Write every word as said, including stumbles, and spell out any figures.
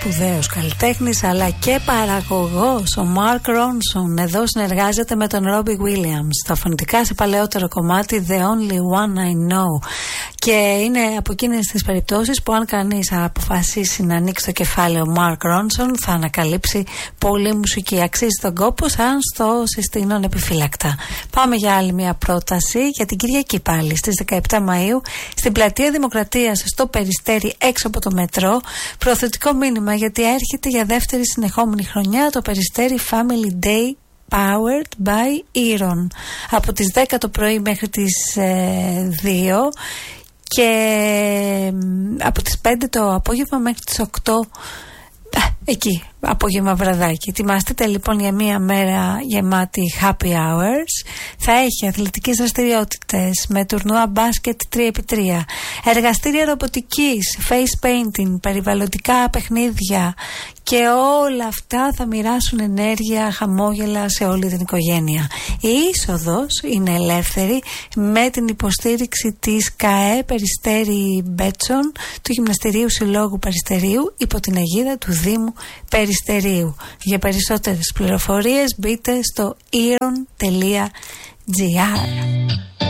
σπουδαίος καλλιτέχνης αλλά και παραγωγός, ο Mark Ronson, εδώ συνεργάζεται με τον Robbie Williams στα φωνητικά σε παλαιότερο κομμάτι The Only One I Know, και είναι από εκείνες τις περιπτώσεις που αν κανείς αποφασίσει να ανοίξει το κεφάλαιο Mark Ronson θα ανακαλύψει πολλή μουσική. Αξίζει τον κόπο, σαν στο συστήνω επιφύλακτα. Πάμε για άλλη μια πρόταση για την Κυριακή πάλι στις δεκαεπτά Μαΐου στην Πλατεία Δημοκρατίας στο Περιστέρι έξω από το μετρό. Προωθητικό μήνυμα γιατί έρχεται για δεύτερη συνεχόμενη χρονιά το Περιστέρι Family Day Powered by Eron από τις δέκα το πρωί μέχρι τις ε, δύο και από τις πέντε το απόγευμα μέχρι τις οκτώ εκεί, απόγευμα βραδάκι. Ετοιμαστείτε λοιπόν για μία μέρα γεμάτη happy hours. Θα έχει αθλητικές δραστηριότητες με τουρνουά μπάσκετ τρία επί τρία, εργαστήρια ρομποτικής, face painting, περιβαλλοντικά παιχνίδια, και όλα αυτά θα μοιράσουν ενέργεια, χαμόγελα σε όλη την οικογένεια. Η είσοδος είναι ελεύθερη με την υποστήριξη της ΚΑΕ Περιστέρι Μπέτσον, του Γυμναστηρίου Συλλόγου Περιστερίου, υπό την αιγίδα του Δήμου Περιστερίου. Για περισσότερες πληροφορίες μπείτε στο eron τελεία gr.